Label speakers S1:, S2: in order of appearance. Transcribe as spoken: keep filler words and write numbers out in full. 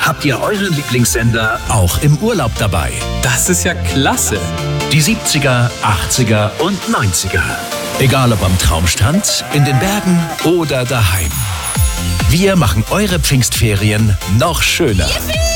S1: habt ihr euren Lieblingssender auch im Urlaub dabei.
S2: Das ist ja klasse.
S1: Die siebziger, achtziger und neunziger. Egal ob am Traumstrand, in den Bergen oder daheim. Wir machen eure Pfingstferien noch schöner.